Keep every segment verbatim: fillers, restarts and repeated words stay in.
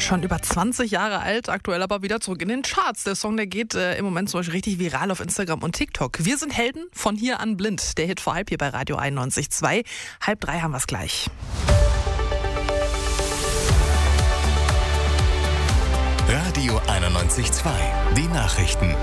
Schon über zwanzig Jahre alt, aktuell aber wieder zurück in den Charts. Der Song, der geht äh, im Moment zum Beispiel richtig viral auf Instagram und TikTok. Wir sind Helden, von hier an blind. Der Hit vor halb hier bei Radio einundneunzig Komma zwei. Halb drei haben wir es gleich. Radio einundneunzig Komma zwei. Die Nachrichten.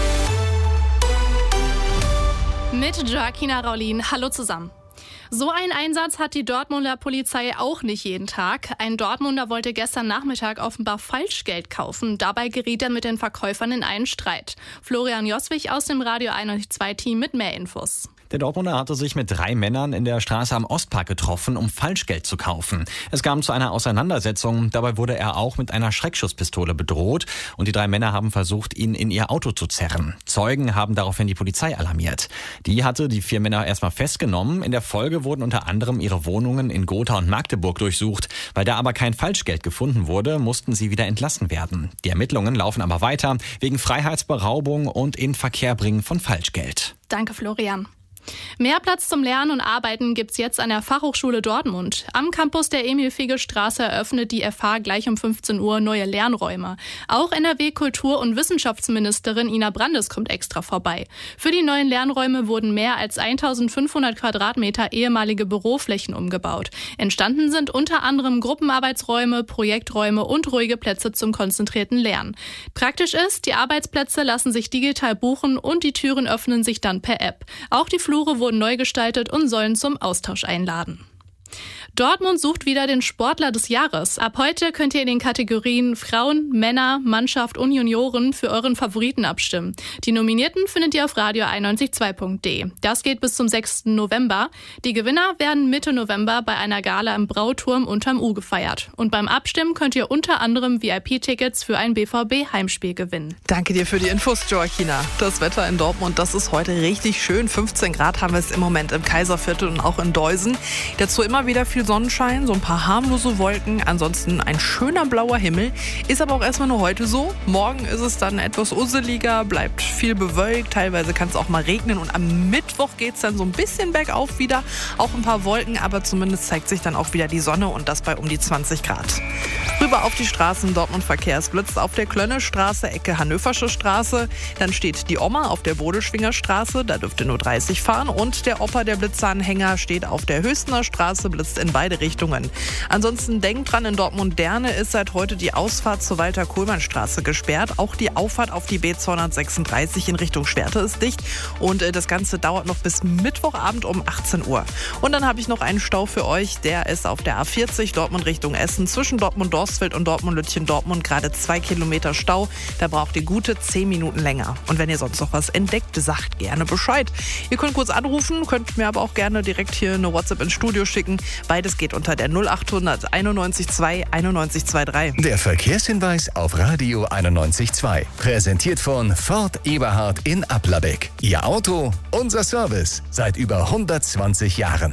Mit Joaquina Raulin. Hallo zusammen. So einen Einsatz hat die Dortmunder Polizei auch nicht jeden Tag. Ein Dortmunder wollte gestern Nachmittag offenbar Falschgeld kaufen. Dabei geriet er mit den Verkäufern in einen Streit. Florian Joswig aus dem Radio einundneunzig Komma zwei Team mit mehr Infos. Der Dortmunder hatte sich mit drei Männern in der Straße am Ostpark getroffen, um Falschgeld zu kaufen. Es kam zu einer Auseinandersetzung. Dabei wurde er auch mit einer Schreckschusspistole bedroht. Und die drei Männer haben versucht, ihn in ihr Auto zu zerren. Zeugen haben daraufhin die Polizei alarmiert. Die hatte die vier Männer erstmal festgenommen. In der Folge wurden unter anderem ihre Wohnungen in Gotha und Magdeburg durchsucht. Weil da aber kein Falschgeld gefunden wurde, mussten sie wieder entlassen werden. Die Ermittlungen laufen aber weiter wegen Freiheitsberaubung und Inverkehrbringen von Falschgeld. Danke, Florian. Mehr Platz zum Lernen und Arbeiten gibt's jetzt an der Fachhochschule Dortmund. Am Campus der Emil-Fege-Straße eröffnet die F H gleich um fünfzehn Uhr neue Lernräume. Auch N R W-Kultur- und Wissenschaftsministerin Ina Brandes kommt extra vorbei. Für die neuen Lernräume wurden mehr als eintausendfünfhundert Quadratmeter ehemalige Büroflächen umgebaut. Entstanden sind unter anderem Gruppenarbeitsräume, Projekträume und ruhige Plätze zum konzentrierten Lernen. Praktisch ist, die Arbeitsplätze lassen sich digital buchen und die Türen öffnen sich dann per App. Auch die Flure wurden neu gestaltet und sollen zum Austausch einladen. Dortmund sucht wieder den Sportler des Jahres. Ab heute könnt ihr in den Kategorien Frauen, Männer, Mannschaft und Junioren für euren Favoriten abstimmen. Die Nominierten findet ihr auf radio einundneunzig Komma zwei punkt de. Das geht bis zum sechsten November. Die Gewinner werden Mitte November bei einer Gala im Brauturm unterm U gefeiert. Und beim Abstimmen könnt ihr unter anderem V I P-Tickets für ein B V B-Heimspiel gewinnen. Danke dir für die Infos, Joaquina. Das Wetter in Dortmund, das ist heute richtig schön. fünfzehn Grad haben wir es im Moment im Kaiserviertel und auch in Deusen. Dazu immer wieder viel Sonnenschein, so ein paar harmlose Wolken, ansonsten ein schöner blauer Himmel. Ist aber auch erstmal nur heute so. Morgen ist es dann etwas usseliger, bleibt viel bewölkt, teilweise kann es auch mal regnen und am Mittwoch geht es dann so ein bisschen bergauf wieder. Auch ein paar Wolken, aber zumindest zeigt sich dann auch wieder die Sonne und das bei um die zwanzig Grad. Rüber auf die Straßen, Dortmund Verkehrsblitz auf der Klönnestraße, Ecke Hannöversche Straße. Dann steht die Oma auf der Bodelschwinger Straße, da dürfte nur dreißig fahren. Und der Opa, der Blitzeranhänger, steht auf der Höchstener Straße, blitzt in beide Richtungen. Ansonsten denkt dran, in Dortmund-Derne ist seit heute die Ausfahrt zur Walter-Kohlmann-Straße gesperrt. Auch die Auffahrt auf die B zweihundertsechsunddreißig in Richtung Schwerte ist dicht. Und das Ganze dauert noch bis Mittwochabend um achtzehn Uhr. Und dann habe ich noch einen Stau für euch. Der ist auf der A vierzig Dortmund Richtung Essen zwischen Dortmund-Dorsfeld und Dortmund-Lütchen-Dortmund gerade zwei Kilometer Stau. Da braucht ihr gute zehn Minuten länger. Und wenn ihr sonst noch was entdeckt, sagt gerne Bescheid. Ihr könnt kurz anrufen, könnt mir aber auch gerne direkt hier eine WhatsApp ins Studio schicken. Beides geht unter der null achthundert einundneunzig zwei einundneunzig zweiunddreißig. Der Verkehrshinweis auf Radio einundneunzig Komma zwei. Präsentiert von Ford Eberhard in Applerbeck. Ihr Auto, unser Service. Seit über hundertzwanzig Jahren.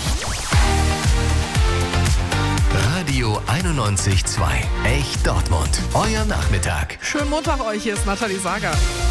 Radio einundneunzig Komma zwei. Echt Dortmund. Euer Nachmittag. Schönen Montag euch, hier ist Nathalie Sager.